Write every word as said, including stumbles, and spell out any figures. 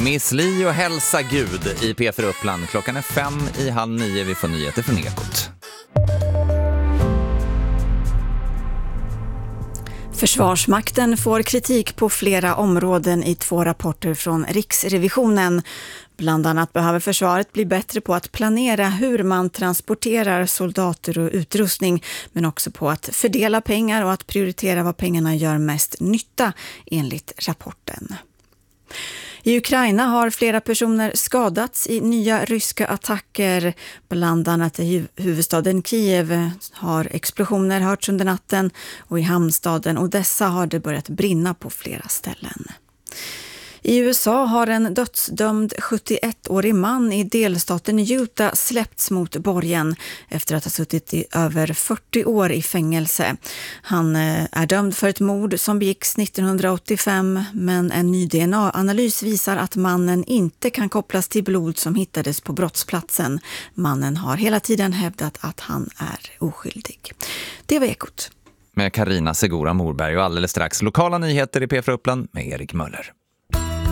Miss Li och hälsa Gud i P fyra Uppland. Klockan är fem i halv nio. Vi får nyheter från Ekot. Försvarsmakten får kritik på flera områden i två rapporter från Riksrevisionen. Bland annat behöver försvaret bli bättre på att planera hur man transporterar soldater och utrustning, men också på att fördela pengar och att prioritera vad pengarna gör mest nytta, enligt rapporten. I Ukraina har flera personer skadats i nya ryska attacker. Bland annat i huvudstaden Kiev har explosioner hörts under natten och i hamnstaden Odessa har det börjat brinna på flera ställen. I U S A har en dödsdömd sjuttioettårig man i delstaten Utah släppts mot borgen efter att ha suttit i över fyrtio år i fängelse. Han är dömd för ett mord som begicks nittonhundraåttiofem, men en ny D N A-analys visar att mannen inte kan kopplas till blod som hittades på brottsplatsen. Mannen har hela tiden hävdat att han är oskyldig. Det var Ekot. Med Carina Segura Morberg och alldeles strax lokala nyheter i P fyra Uppland med Erik Möller.